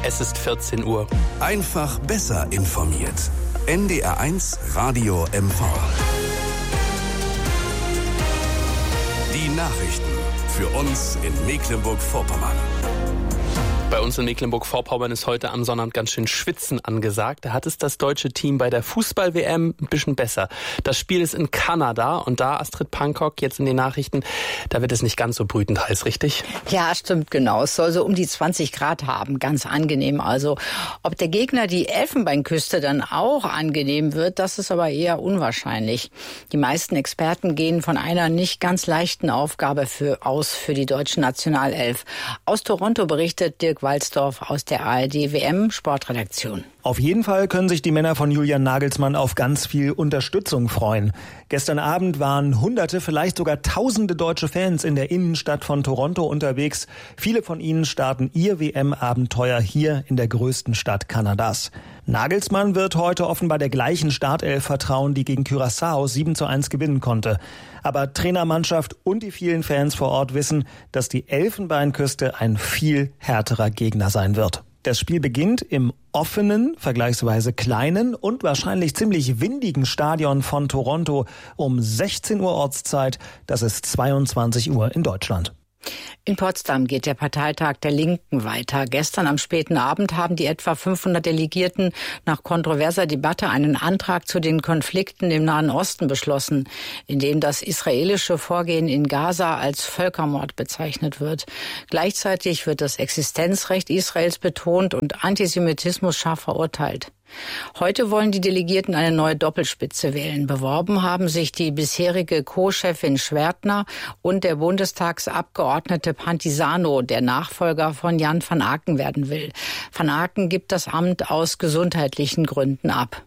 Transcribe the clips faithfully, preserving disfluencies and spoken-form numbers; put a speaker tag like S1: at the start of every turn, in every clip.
S1: Es ist vierzehn Uhr.
S2: Einfach besser informiert. N D R eins Radio M V. Die Nachrichten für uns in Mecklenburg-Vorpommern.
S1: Bei uns in Mecklenburg-Vorpommern ist heute am Sonnabend ganz schön Schwitzen angesagt. Da hat es das deutsche Team bei der Fußball-W M ein bisschen besser. Das Spiel ist in Kanada und da, Astrid Pankok, jetzt in den Nachrichten, da wird es nicht ganz so brütend heiß, richtig?
S3: Ja, stimmt, genau. Es soll so um die zwanzig Grad haben, ganz angenehm. Also, ob der Gegner die Elfenbeinküste dann auch angenehm wird, das ist aber eher unwahrscheinlich. Die meisten Experten gehen von einer nicht ganz leichten Aufgabe für, aus für die deutsche Nationalelf. Aus Toronto berichtet Dirk Walzdorf aus der A R D W M-Sportredaktion.
S4: Auf jeden Fall können sich die Männer von Julian Nagelsmann auf ganz viel Unterstützung freuen. Gestern Abend waren Hunderte, vielleicht sogar Tausende deutsche Fans in der Innenstadt von Toronto unterwegs. Viele von ihnen starten ihr W M-Abenteuer hier in der größten Stadt Kanadas. Nagelsmann wird heute offenbar der gleichen Startelf vertrauen, die gegen Curaçao sieben zu eins gewinnen konnte. Aber Trainermannschaft und die vielen Fans vor Ort wissen, dass die Elfenbeinküste ein viel härterer Gegner sein wird. Das Spiel beginnt im offenen, vergleichsweise kleinen und wahrscheinlich ziemlich windigen Stadion von Toronto um sechzehn Uhr Ortszeit. Das ist zweiundzwanzig Uhr in Deutschland.
S3: In Potsdam geht der Parteitag der Linken weiter. Gestern am späten Abend haben die etwa fünfhundert Delegierten nach kontroverser Debatte einen Antrag zu den Konflikten im Nahen Osten beschlossen, in dem das israelische Vorgehen in Gaza als Völkermord bezeichnet wird. Gleichzeitig wird das Existenzrecht Israels betont und Antisemitismus scharf verurteilt. Heute wollen die Delegierten eine neue Doppelspitze wählen. Beworben haben sich die bisherige Co-Chefin Schwertner und der Bundestagsabgeordnete Pantisano, der Nachfolger von Jan van Aken werden will. Van Aken gibt das Amt aus gesundheitlichen Gründen ab.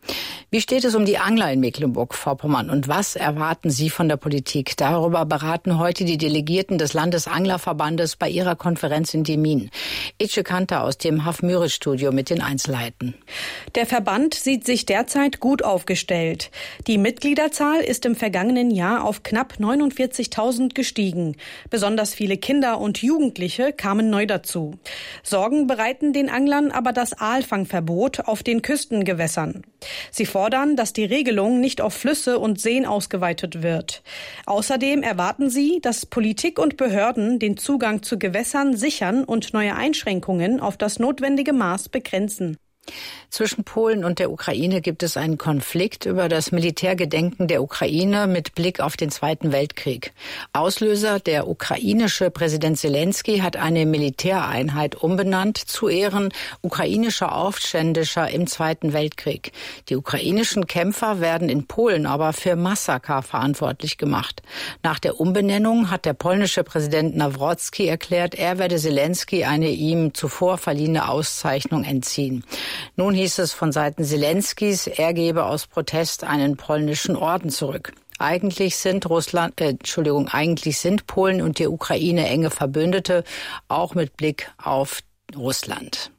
S3: Wie steht es um die Angler in Mecklenburg-Vorpommern und was erwarten Sie von der Politik? Darüber beraten heute die Delegierten des Landesanglerverbandes bei ihrer Konferenz in Demmin. Itsche Kanter aus dem Haf-Müritz-Studio mit den Einzelheiten.
S5: Der Verband sieht sich derzeit gut aufgestellt. Die Mitgliederzahl ist im vergangenen Jahr auf knapp neunundvierzigtausend gestiegen. Besonders viele Kinder und Jugendliche kamen neu dazu. Sorgen bereiten den Anglern aber das Aalfangverbot auf den Küstengewässern. Sie fordern, dass die Regelung nicht auf Flüsse und Seen ausgeweitet wird. Außerdem erwarten sie, dass Politik und Behörden den Zugang zu Gewässern sichern und neue Einschränkungen auf das notwendige Maß begrenzen.
S3: Zwischen Polen und der Ukraine gibt es einen Konflikt über das Militärgedenken der Ukraine mit Blick auf den Zweiten Weltkrieg. Auslöser, der ukrainische Präsident Zelensky, hat eine Militäreinheit umbenannt zu Ehren ukrainischer Aufständischer im Zweiten Weltkrieg. Die ukrainischen Kämpfer werden in Polen aber für Massaker verantwortlich gemacht. Nach der Umbenennung hat der polnische Präsident Nawrocki erklärt, er werde Zelensky eine ihm zuvor verliehene Auszeichnung entziehen. Nun hieß es von Seiten Zelenskys, er gebe aus Protest einen polnischen Orden zurück. Eigentlich sind Russland, äh, Entschuldigung, eigentlich sind Polen und die Ukraine enge Verbündete, auch mit Blick auf Russland.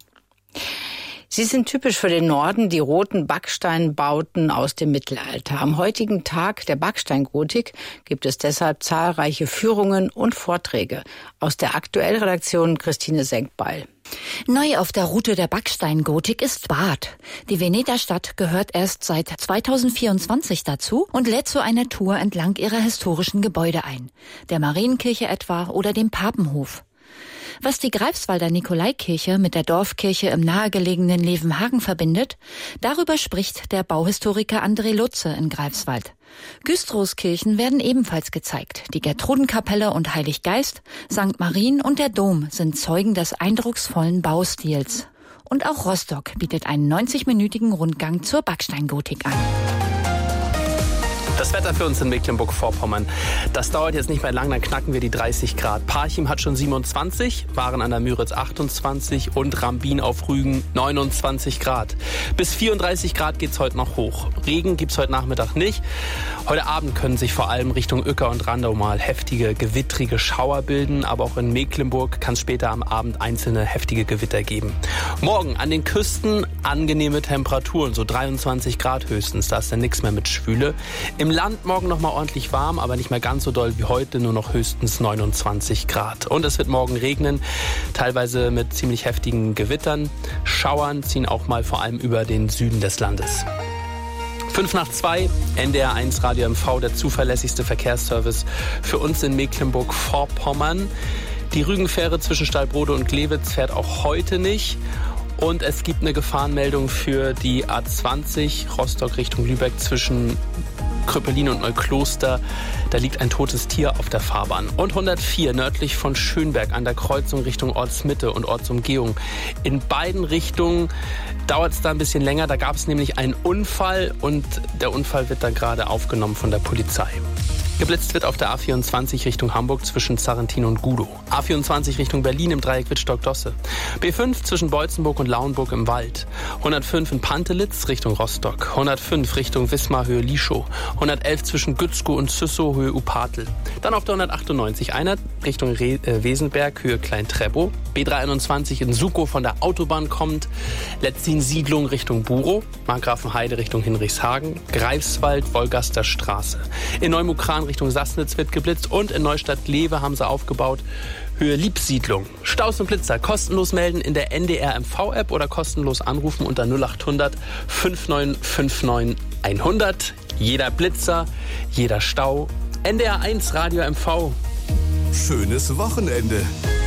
S3: Sie sind typisch für den Norden, die roten Backsteinbauten aus dem Mittelalter. Am heutigen Tag der Backsteingotik gibt es deshalb zahlreiche Führungen und Vorträge. Aus der Aktuellredaktion Christine Senkbeil.
S6: Neu auf der Route der Backsteingotik ist Bad. Die Veneta-Stadt gehört erst seit zweitausendvierundzwanzig dazu und lädt zu einer Tour entlang ihrer historischen Gebäude ein. Der Marienkirche etwa oder dem Papenhof. Was die Greifswalder Nikolaikirche mit der Dorfkirche im nahegelegenen Levenhagen verbindet, darüber spricht der Bauhistoriker André Lutze in Greifswald. Güstrows-Kirchen werden ebenfalls gezeigt. Die Gertrudenkapelle und Heiliggeist, Sankt Marien und der Dom sind Zeugen des eindrucksvollen Baustils. Und auch Rostock bietet einen neunzig-minütigen Rundgang zur Backsteingotik an.
S1: Das Wetter für uns in Mecklenburg-Vorpommern, das dauert jetzt nicht mehr lang, dann knacken wir die dreißig Grad. Parchim hat schon siebenundzwanzig, Waren an der Müritz achtundzwanzig und Rambin auf Rügen neunundzwanzig Grad. Bis vierunddreißig Grad geht's heute noch hoch. Regen gibt's heute Nachmittag nicht. Heute Abend können sich vor allem Richtung Uecker und Randau mal heftige, gewittrige Schauer bilden, aber auch in Mecklenburg kann es später am Abend einzelne heftige Gewitter geben. Morgen an den Küsten angenehme Temperaturen, so dreiundzwanzig Grad höchstens, da ist dann nichts mehr mit Schwüle. Im Im Land morgen nochmal ordentlich warm, aber nicht mehr ganz so doll wie heute, nur noch höchstens neunundzwanzig Grad. Und es wird morgen regnen, teilweise mit ziemlich heftigen Gewittern. Schauern ziehen auch mal vor allem über den Süden des Landes. Fünf nach zwei, N D R eins Radio M V, der zuverlässigste Verkehrsservice für uns in Mecklenburg-Vorpommern. Die Rügenfähre zwischen Stallbrode und Glewitz fährt auch heute nicht. Und es gibt eine Gefahrenmeldung für die A zwanzig Rostock Richtung Lübeck zwischen Kröpelin und Neukloster. Da liegt ein totes Tier auf der Fahrbahn. Und hundertvier nördlich von Schönberg an der Kreuzung Richtung Ortsmitte und Ortsumgehung. In beiden Richtungen dauert es da ein bisschen länger. Da gab es nämlich einen Unfall und der Unfall wird dann gerade aufgenommen von der Polizei. Geblitzt wird auf der A vierundzwanzig Richtung Hamburg zwischen Sarrentin und Gudow. A vierundzwanzig Richtung Berlin im Dreieck Wittstock-Dosse. B fünf zwischen Beutzenburg und Lauenburg im Wald. hundertfünf in Pantelitz Richtung Rostock. hundertfünf Richtung Wismar Höhe Lischow. hundertelf zwischen Gützkow und Züssow Höhe Upatel. Dann auf der hundertachtundneunzig einer Richtung Re- äh, Wesenberg Höhe Klein-Treppow. B dreihunderteinundzwanzig in Sukow von der Autobahn kommt. Letzin-Siedlung Richtung Burow. Markgrafenheide Richtung Hinrichshagen. Greifswald Wolgaster Straße. In Neumukran Richtung Sassnitz wird geblitzt und in Neustadt-Glewe haben sie aufgebaut Höhe Liebsiedlung. Staus und Blitzer kostenlos melden in der N D R M V-App oder kostenlos anrufen unter null achthundert fünfundneunzig fünfundneunzig hundert. Jeder Blitzer, jeder Stau. N D R eins Radio M V.
S2: Schönes Wochenende.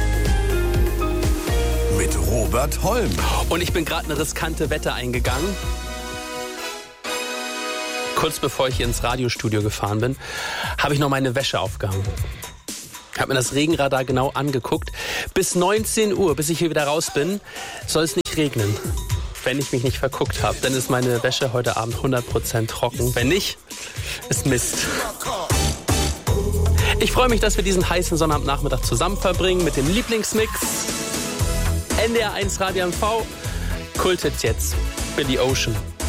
S2: Mit Robert Holm.
S1: Und ich bin gerade eine riskante Wette eingegangen. Kurz bevor ich hier ins Radiostudio gefahren bin, habe ich noch meine Wäsche aufgehangen. Ich habe mir das Regenradar genau angeguckt. Bis neunzehn Uhr, bis ich hier wieder raus bin, soll es nicht regnen. Wenn ich mich nicht verguckt habe, dann ist meine Wäsche heute Abend hundert Prozent trocken. Wenn nicht, ist Mist. Ich freue mich, dass wir diesen heißen Sonnabendnachmittag zusammen verbringen mit dem Lieblingsmix. N D R eins Radio M V. Kulthits jetzt. Billy Ocean.